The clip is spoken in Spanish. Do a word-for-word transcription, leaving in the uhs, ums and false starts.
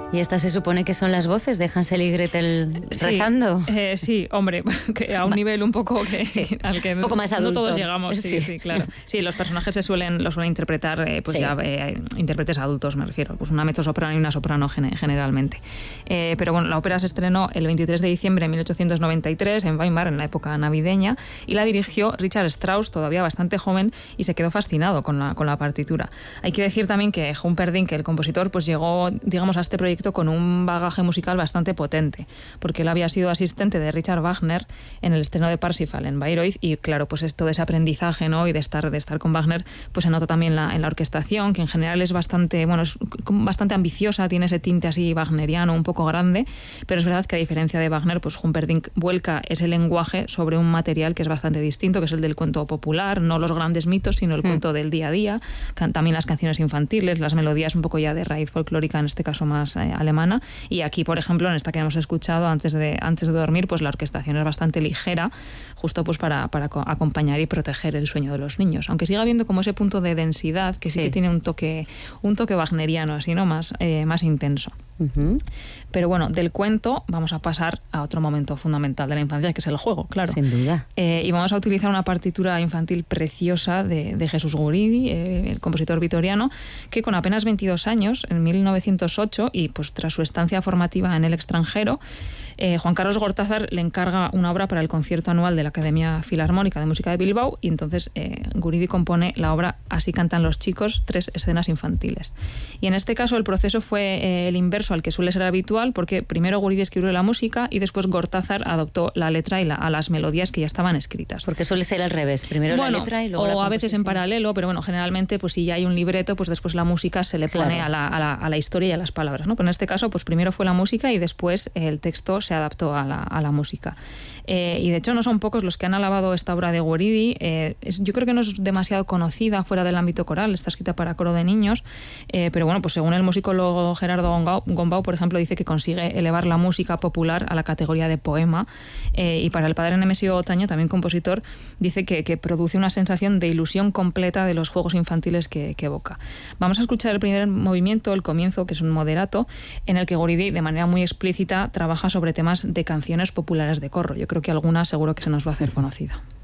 Y estas se supone que son las voces de Hansel y Gretel rezando. Sí, eh, sí hombre, que a un nivel un poco que, sí, al que un poco más adulto. No todos llegamos, sí, sí, sí, claro. Sí, los personajes se suelen, los suelen interpretar, eh, pues sí. ya eh, intérpretes adultos, me refiero, pues una mezzosoprano y una soprano generalmente. Eh, pero bueno, la ópera se estrenó el veintitrés de diciembre de mil ochocientos noventa y tres en Weimar, en la época navideña, y la dirigió Richard Strauss, todavía bastante joven, y se quedó fascinado con la, con la partitura. Hay que decir también que Humperdinck, el compositor, pues llegó, digamos, a este proyecto con un bagaje musical bastante potente, porque él había sido asistente de Richard Wagner en el estreno de Parsifal en Bayreuth, y claro, pues es todo ese aprendizaje, ¿no? Y de estar, de estar con Wagner, pues se nota también la, en la orquestación, que en general es bastante, bueno, es bastante ambiciosa, tiene ese tinte así wagneriano, un poco grande, pero es verdad que a diferencia de Wagner, pues Humperdinck vuelca ese lenguaje sobre un material que es bastante distinto, que es el del cuento popular, no los grandes mitos, sino el mm. cuento del día a día, también las canciones infantiles, las melodías un poco ya de raíz folclórica, en este caso más eh, alemana, y aquí, por ejemplo, en esta que hemos escuchado antes de, antes de dormir, pues la orquestación es bastante ligera, justo pues para, para acompañar y proteger el sueño de los niños, aunque siga habiendo como ese punto de densidad que sí, sí que tiene un toque, un toque wagneriano, así, ¿no? Más, eh, más intenso. Uh-huh. Pero bueno, del cuento vamos a pasar a otro momento fundamental de la infancia, que es el juego, claro. Sin duda. Eh, y vamos a utilizar una partitura infantil preciosa de, de Jesús Guridi, eh, el compositor vitoriano, que con apenas veintidós años, en mil novecientos ocho, y pues tras su estancia formativa en el extranjero, eh, Juan Carlos Gortázar le encarga una obra para el concierto anual de la Academia Filarmónica de Música de Bilbao, y entonces eh, Guridi compone la obra Así cantan los chicos, tres escenas infantiles. Y en este caso el proceso fue eh, el inverso al que suele ser habitual, porque primero Guridi escribió la música y después Gortázar adoptó la letra y la, a las melodías que ya estaban escritas. Porque suele ser al revés, primero bueno, la letra y luego la o a veces en paralelo, pero bueno, generalmente pues si ya hay un libreto, pues después la música se le pone claro. a, la, a, la, a la historia y a las palabras, ¿no? Pero en este caso, pues primero fue la música y después el texto se adaptó a la, a la música. Eh, y de hecho no son pocos los que han alabado esta obra de Guridi. Eh, es, yo creo que no es demasiado conocida fuera del ámbito coral, está escrita para coro de niños, eh, pero bueno, pues según el musicólogo Gerardo Gombau, Gombau, por ejemplo, dice que consigue elevar la música popular a la categoría de poema, eh, y para el padre Nemesio Otaño, también compositor, dice que, que produce una sensación de ilusión completa de los juegos infantiles que, que evoca. Vamos a escuchar el primer movimiento, el comienzo, que es un moderato, en el que Guridi, de manera muy explícita, trabaja sobre temas de canciones populares de corro. Yo creo que alguna seguro que se nos va a hacer conocida.